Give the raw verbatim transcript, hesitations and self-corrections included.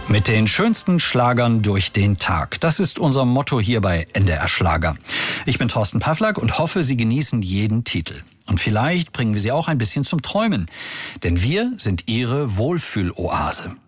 Mit den schönsten Schlagern durch den Tag. Das ist unser Motto hier bei N D R Schlager. Ich bin Thorsten Pawlak und hoffe, Sie genießen jeden Titel. Und vielleicht bringen wir Sie auch ein bisschen zum Träumen. Denn wir sind Ihre Wohlfühloase.